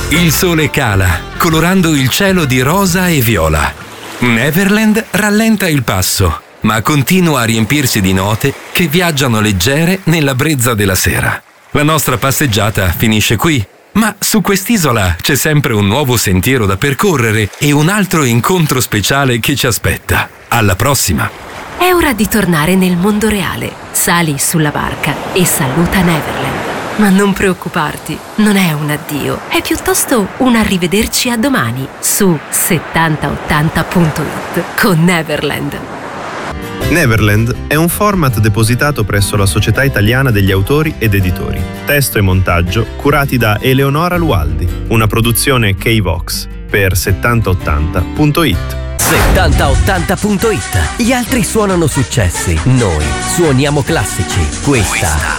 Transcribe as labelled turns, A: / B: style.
A: Il sole cala, colorando il cielo di rosa e viola. Neverland rallenta il passo, ma continua a riempirsi di note che viaggiano leggere nella brezza della sera. La nostra passeggiata finisce qui, ma su quest'isola c'è sempre un nuovo sentiero da percorrere e un altro incontro speciale che ci aspetta. Alla prossima!
B: È ora di tornare nel mondo reale. Sali sulla barca e saluta Neverland. Ma non preoccuparti, non è un addio, è piuttosto un arrivederci a domani su 7080.it con Neverland.
C: Neverland è un format depositato presso la Società Italiana degli Autori ed Editori. Testo e montaggio curati da Eleonora Lualdi. Una produzione K-Vox per 7080.it.
D: 7080.it. Gli altri suonano successi, noi suoniamo classici. Questa